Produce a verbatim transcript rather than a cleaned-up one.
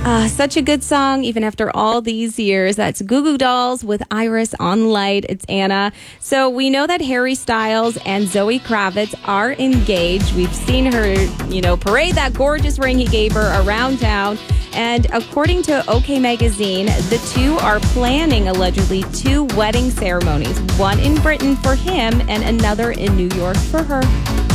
Ah, such a good song, even after all these years. That's Goo Goo Dolls with Iris on Light. It's Anna. So we know that Harry Styles and Zoe Kravitz are engaged. We've seen her, you know, parade that gorgeous ring he gave her around town. And according to OK Magazine, the two are planning, allegedly, two wedding ceremonies. One in Britain for him and another in New York for her.